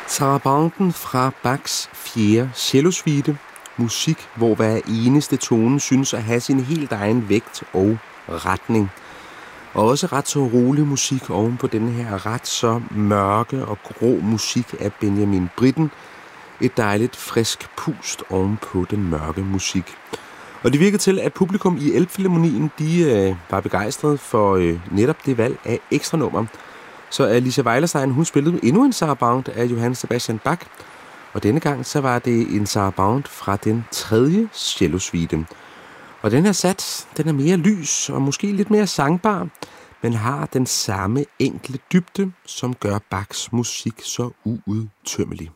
Sarabanten fra Bachs 4. cellosuite. Musik, hvor hver eneste tone synes at have sin helt egen vægt og retning. Og også ret så rolig musik oven på denne her ret så mørke og grå musik af Benjamin Britten. Et dejligt frisk pust oven på den mørke musik. Og det virkede til, at publikum i Elbphilharmonien, de var begejstrede for netop det valg af ekstra nummer. Så Alicia Weilerstein, hun spillede endnu en sarabande af Johann Sebastian Bach. Og denne gang, så var det en sarabande fra den 3. cellosuite. Og den her sats, den er mere lys og måske lidt mere sangbar, men har den samme enkle dybde, som gør Bachs musik så uudtømmelig.